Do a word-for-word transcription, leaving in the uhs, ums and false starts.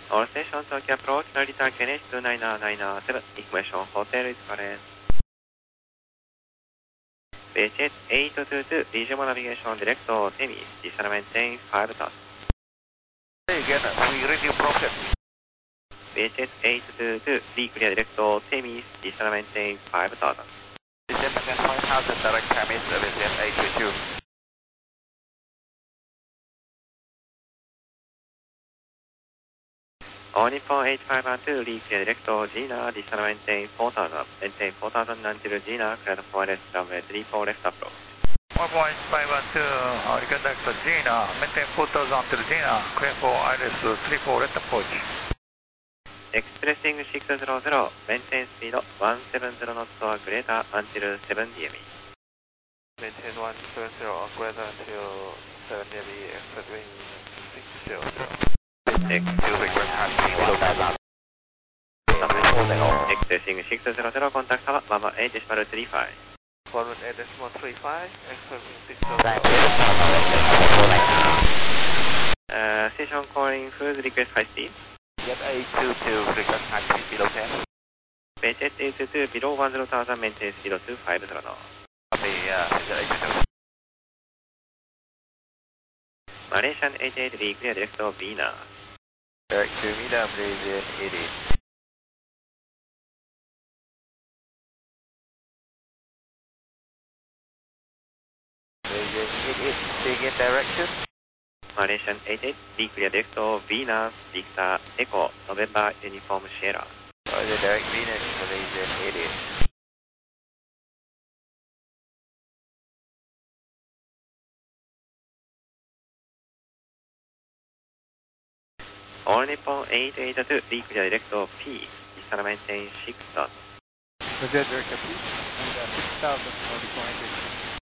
All stations Tokyo approach, return K N H two nine nine nine seven, information hotel is correct. B H S eight two two, regional navigation direct to Temi, descent maintain five thousand. Say again, we read you broken. B H S eight two two, D clear direct to Temi, descent maintain five thousand. Descent maintain five thousand, direct Temis, B H S eight two two. All Nippon eight five one two, D clear direct to Gina, descent maintain four thousand, maintain four thousand until Gina, clear for left runway three four left approach. one point five one two, uh, contact Gina, maintain four thousand until Gina, clear for I L S three four left approach. Expressing six hundred, maintain speed one seventy knots or greater until seven D M E. Maintain one seventy or greater until seven D M E, exit wind six hundred. Expressing six hundred, contact tower, Mama eight decimal three five. Forward eight decimal three five, exit wind six hundred. Uh, station calling food, request high speed. Get eight two two, request high speed below ten. B H S eight two two, below one zero thousand, maintain speed two five zero. Copy, uh, eight two two. Malaysian eight eight, clear direct to Vina. Direct to Vina, Malaysian eight eight. Malaysian eight eight, take in direction. Malaysian eight eight, clear direct to Venus, Victor, Echo, November, Uniform Sierra. Roger, direct Venus, Malaysian eight eight. All Nippon eight eight two, clear direct to P, descent maintain six thousand. Roger, direct to P, and uh, six thousand, All Nippon eight eight two.